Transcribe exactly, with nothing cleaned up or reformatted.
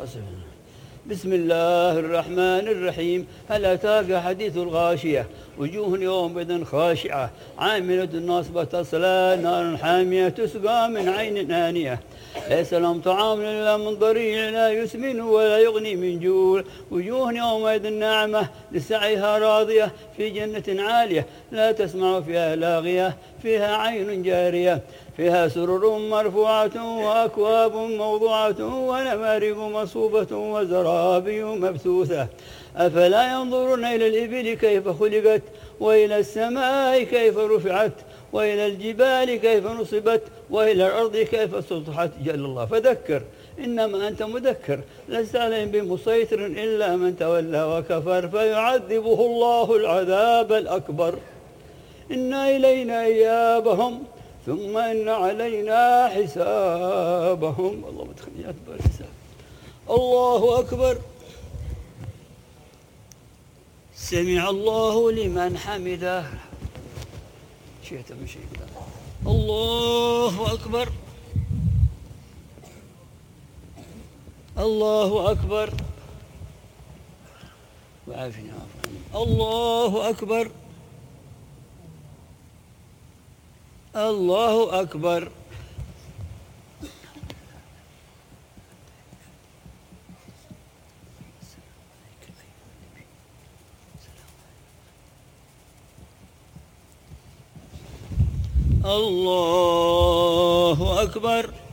بسم الله الرحمن الرحيم. هل أتاك حديث الغاشية؟ وجوه يومئذ خاشعة عاملة ناصبة تصلى نار حامية تسقى من عين آنية ليس لهم طعام إلا من ضريع لا يسمن ولا يغني من جوع. وجوه يومئذ ناعمة لسعيها راضية في جنة عالية لا تسمع فيها لاغية فيها عين جارية فيها سرر مرفوعة وأكواب موضوعة ونمارق مصفوفة وزرابي مبثوثة. أفلا ينظرون إلى الإبل كيف خلقت وإلى السماء كيف رفعت وإلى الجبال كيف نصبت وإلى الأرض كيف سطحت. جل الله فذكر إنما أنت مذكر لست عليهم بمسيطر إلا من تولى وكفر فيعذبه الله العذاب الأكبر. إن إلينا إيابهم ثم إن علينا حسابهم. الله مدخلني أكبر الحساب. الله أكبر. سمع الله لمن حمده. شئت من شيء. الله أكبر. الله أكبر. وعافنا عافنا. الله أكبر. الله أكبر. الله أكبر.